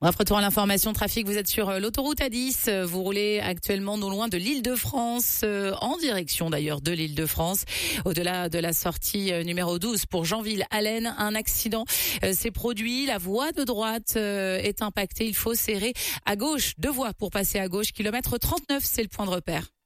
Bref, retour à l'information trafic. Vous êtes sur l'autoroute A10. Vous roulez actuellement non loin de l'Île-de-France, en direction d'ailleurs de l'Île-de-France. Au-delà de la sortie numéro 12 pour Jeanville-Allen, un accident s'est produit. La voie de droite est impactée. Il faut serrer à gauche. 2 voies pour passer à gauche. Kilomètre 39, c'est le point de repère.